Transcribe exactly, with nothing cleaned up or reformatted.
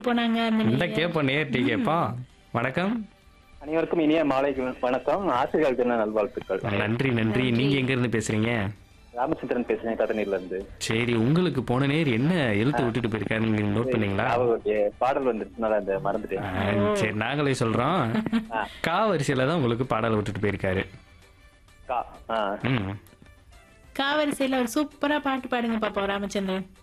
போனாங்க அந்த இந்த நேயர். கேப்போம் நேர்ட்டி கேப்போம். வணக்கம். அனைவருக்கும் இனிய மாலை வணக்கம். ஆசிரியர்கள் தின நல்வாழ்த்துக்கள். நன்றி நன்றி. நன்றி. நீங்க எங்க இருந்து பேசுறீங்க? ராமச்சந்திரன் பேசுறேன் கதநீர்ல இருந்து. சரி, உங்களுக்கு போன நேர் என்ன எழுத்து விட்டுட்டு போயிருக்காருன்னு நீங்க நோட் பண்ணீங்களா? அவருடைய பாடல் வந்துருச்சுனால அந்த மறந்துட்டேன். ஆ, சரி நாங்களே சொல்றோம். ஆ. கா வரிசையில தான் உங்களுக்கு பாடல் விட்டுட்டு போயிருக்காரு. கா. ஆ. ம். காவரிசையில ஒரு சூப்பரா பாட்டு பாடுங்க பாப்போம் ராமச்சந்திரன்.